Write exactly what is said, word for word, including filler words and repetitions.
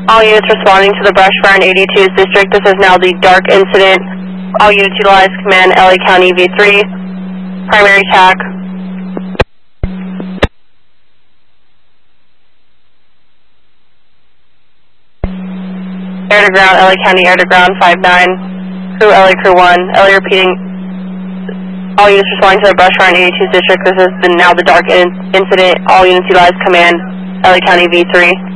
All units responding to the brush fire in eighty-two's district. This is now the dark incident. All units utilize command L A County V three. Primary T A C. Air to ground, L A County air to ground five nine. Crew L A Crew one. L A repeating. All units responding to the brush fire in eighty-two's district. This is the, now the dark in, incident. All units utilize command L A County V three.